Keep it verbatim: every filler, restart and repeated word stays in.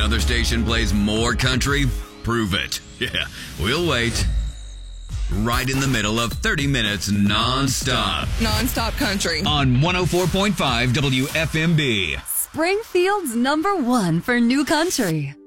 another station plays more country, prove it. Yeah, we'll wait. Right in the middle of thirty minutes non-stop. Non-stop country. On one oh four point five W F M B. Springfield's number one for new country.